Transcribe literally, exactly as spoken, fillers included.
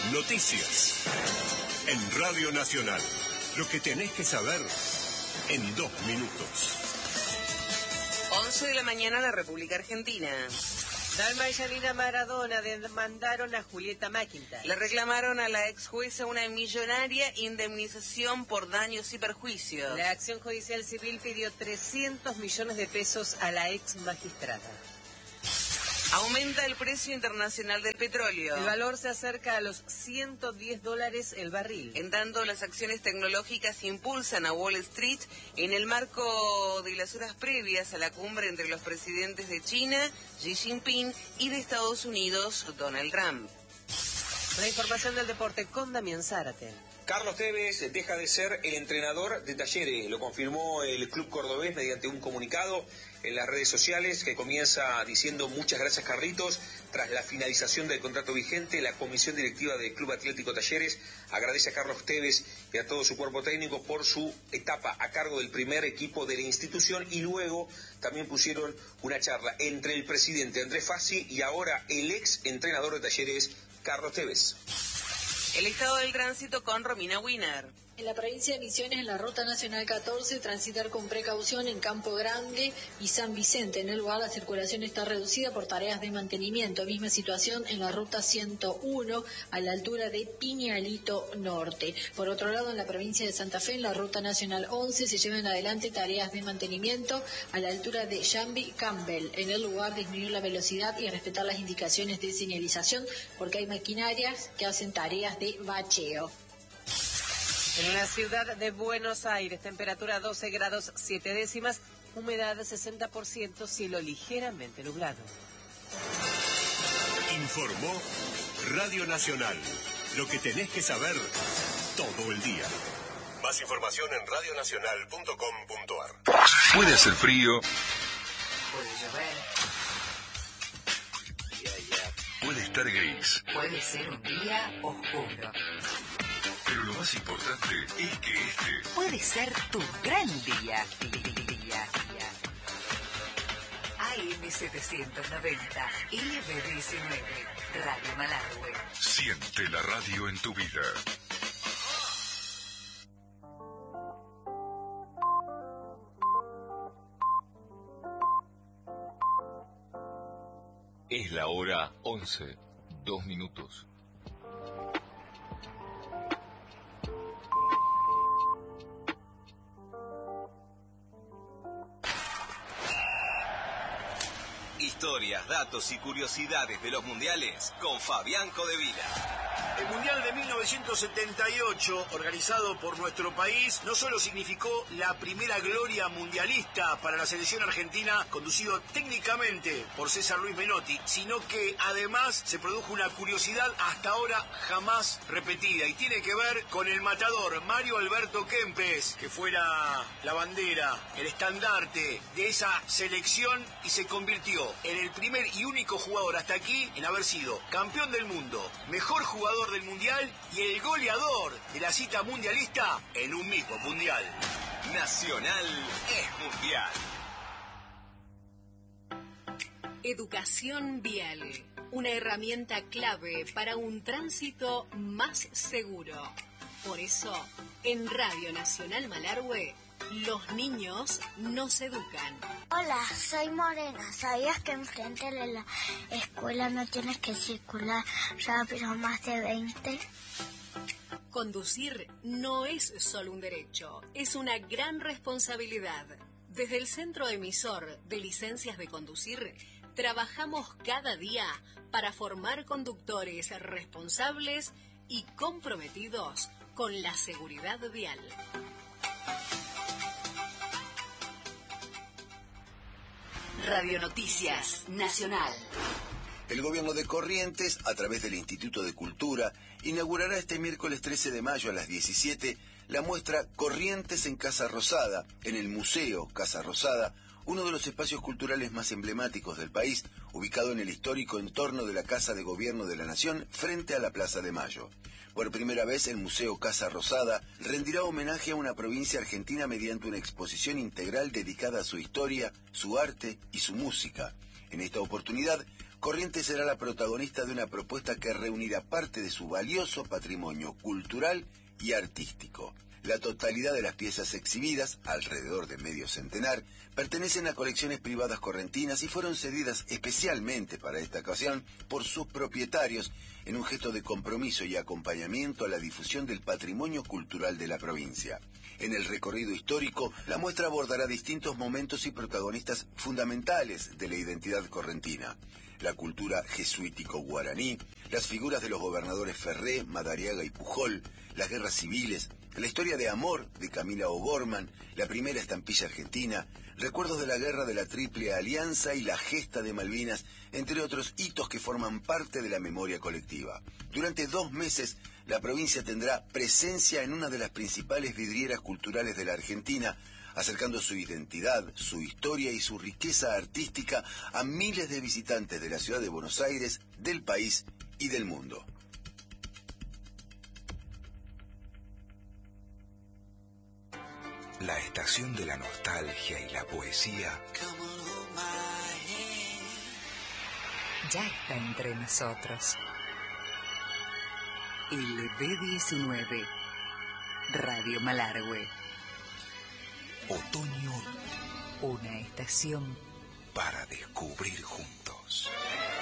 Noticias. En Radio Nacional. Lo que tenés que saber en dos minutos. once de la mañana, la República Argentina. Dalma y Janina Maradona demandaron a Julieta McIntyre. Le reclamaron a la ex jueza una millonaria indemnización por daños y perjuicios. La acción judicial civil pidió trescientos millones de pesos a la ex magistrada. Aumenta el precio internacional del petróleo. El valor se acerca a los ciento diez dólares el barril. En tanto, las acciones tecnológicas impulsan a Wall Street en el marco de las horas previas a la cumbre entre los presidentes de China, Xi Jinping, y de Estados Unidos, Donald Trump. La información del deporte con Damián Zárate. Carlos Tevez deja de ser el entrenador de Talleres, lo confirmó el club cordobés mediante un comunicado en las redes sociales que comienza diciendo: muchas gracias, Carlitos. Tras la finalización del contrato vigente, la comisión directiva del Club Atlético Talleres agradece a Carlos Tevez y a todo su cuerpo técnico por su etapa a cargo del primer equipo de la institución, y luego también pusieron una charla entre el presidente Andrés Fassi y ahora el ex entrenador de Talleres, Carlos Tevez. El estado del tránsito con Romina Wiener. En la provincia de Misiones, en la Ruta Nacional catorce, transitar con precaución en Campo Grande y San Vicente. En el lugar la circulación está reducida por tareas de mantenimiento. Misma situación en la Ruta ciento uno, a la altura de Piñalito Norte. Por otro lado, en la provincia de Santa Fe, en la Ruta Nacional once, se llevan adelante tareas de mantenimiento a la altura de Jambi Campbell. En el lugar, disminuir la velocidad y respetar las indicaciones de señalización, porque hay maquinarias que hacen tareas de bacheo. En la ciudad de Buenos Aires, temperatura doce grados siete décimas, humedad sesenta por ciento, cielo ligeramente nublado. Informó Radio Nacional. Lo que tenés que saber todo el día. Más información en radio nacional punto com punto ar. Puede hacer frío. Puede llover. Puede estar gris. Puede ser un día oscuro. Pero lo más importante es que este puede ser tu gran día. día. A M setecientos noventa, L B diecinueve, Radio Malargüe. Siente la radio en tu vida. Es la hora once, dos minutos. Historias, datos y curiosidades de los mundiales con Fabián Codevila. El Mundial de mil novecientos setenta y ocho, organizado por nuestro país, no solo significó la primera gloria mundialista para la selección argentina, conducido técnicamente por César Luis Menotti, sino que además se produjo una curiosidad hasta ahora jamás repetida, y tiene que ver con el matador Mario Alberto Kempes, que fuera la bandera, el estandarte de esa selección, y se convirtió en el primer y único jugador hasta aquí en haber sido campeón del mundo, mejor jugador del mundial y el goleador de la cita mundialista en un mismo mundial. Nacional es mundial. Educación vial, una herramienta clave para un tránsito más seguro. Por eso, en Radio Nacional Malargüe, los niños nos educan. Hola, soy Morena. ¿Sabías que enfrente de la escuela no tienes que circular rápido más de veinte? Conducir no es solo un derecho, es una gran responsabilidad. Desde el Centro Emisor de Licencias de Conducir, trabajamos cada día para formar conductores responsables y comprometidos con la seguridad vial. Radio Noticias Nacional. El gobierno de Corrientes, a través del Instituto de Cultura, inaugurará este miércoles trece de mayo a las diecisiete la muestra Corrientes en Casa Rosada, en el Museo Casa Rosada, uno de los espacios culturales más emblemáticos del país, ubicado en el histórico entorno de la Casa de Gobierno de la Nación, frente a la Plaza de Mayo. Por primera vez, el Museo Casa Rosada rendirá homenaje a una provincia argentina mediante una exposición integral dedicada a su historia, su arte y su música. En esta oportunidad, Corrientes será la protagonista de una propuesta que reunirá parte de su valioso patrimonio cultural y artístico. La totalidad de las piezas exhibidas, alrededor de medio centenar, pertenecen a colecciones privadas correntinas y fueron cedidas especialmente para esta ocasión por sus propietarios en un gesto de compromiso y acompañamiento a la difusión del patrimonio cultural de la provincia. En el recorrido histórico, la muestra abordará distintos momentos y protagonistas fundamentales de la identidad correntina. La cultura jesuítico-guaraní, las figuras de los gobernadores Ferré, Madariaga y Pujol, las guerras civiles, la historia de amor de Camila O'Gorman, la primera estampilla argentina, recuerdos de la guerra de la Triple Alianza y la gesta de Malvinas, entre otros hitos que forman parte de la memoria colectiva. Durante dos meses, la provincia tendrá presencia en una de las principales vidrieras culturales de la Argentina, acercando su identidad, su historia y su riqueza artística a miles de visitantes de la ciudad de Buenos Aires, del país y del mundo. La estación de la nostalgia y la poesía ya está entre nosotros. L B diecinueve, Radio Malargüe. Otoño, una estación para descubrir juntos.